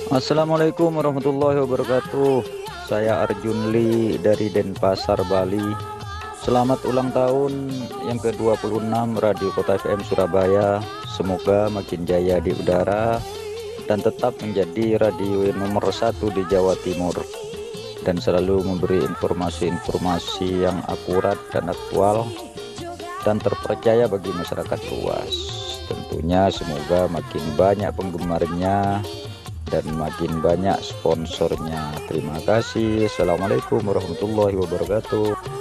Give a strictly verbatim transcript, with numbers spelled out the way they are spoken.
Assalamualaikum warahmatullahi wabarakatuh. Saya Arjun Lee dari Denpasar, Bali. Selamat ulang tahun yang ke dua puluh enam Radio Kota F M Surabaya. Semoga makin jaya di udara dan tetap menjadi radio nomor satu di Jawa Timur, dan selalu memberi informasi-informasi yang akurat dan aktual dan terpercaya bagi masyarakat luas. Tentunya semoga makin banyak penggemarnya dan makin banyak sponsornya. Terima kasih. Assalamualaikum warahmatullahi wabarakatuh.